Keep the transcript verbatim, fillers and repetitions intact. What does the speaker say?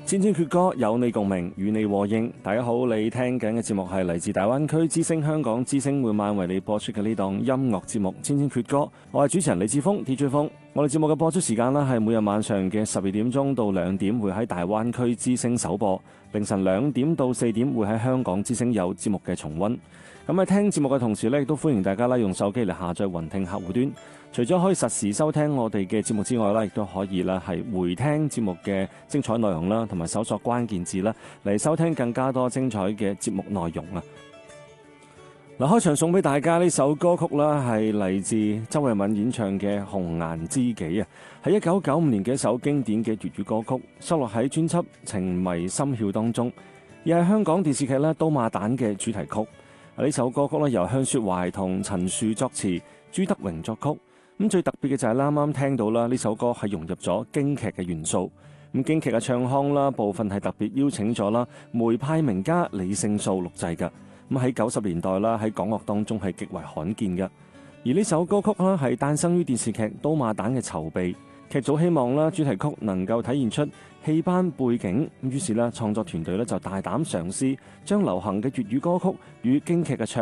千千闕歌有你共鳴，與你和應。大家好，你聽緊嘅節目係嚟自大灣區之聲香港之聲每晚為你播出嘅呢檔音樂節目《千千闕歌》。我係主持人李志峰 D J 峰。我哋節目嘅播出時間呢係每日晚上嘅十二點鐘到兩點會喺大灣區之聲首播，凌晨兩點到四點會喺香港之聲有節目嘅重溫。咁喺聽節目嘅同時呢，亦都歡迎大家咧用手機嚟下載雲聽客戶端。除咗可以實時收聽我哋嘅節目之外啦，亦都可以啦係回聽節目嘅精彩內容啦，同埋搜索關鍵字啦嚟收聽更加多精彩嘅節目內容啊！嗱，開場送俾大家呢首歌曲啦，係嚟自周慧敏演唱嘅《紅顏知己》啊，係一九九五年嘅一首經典嘅粵語歌曲，收錄喺專輯《情迷心竅》當中，亦係香港電視劇咧《刀馬旦》嘅主題曲。呢首歌曲咧由向雪懷同陳樹作詞，朱德榮作曲。咁最特別嘅就係啱啱聽到啦，呢首歌係融入咗京劇嘅元素。咁京劇嘅唱腔啦，部分係特別邀請咗啦梅派名家李勝素錄製嘅。咁喺九十年代啦，喺港樂當中係極為罕見嘅。而呢首歌曲啦係誕生於電視劇《刀馬旦》嘅籌備，劇組希望啦主題曲能夠體現出戲班背景，咁於是啦創作團隊咧就大膽嘗試將流行嘅粵語歌曲與京劇嘅唱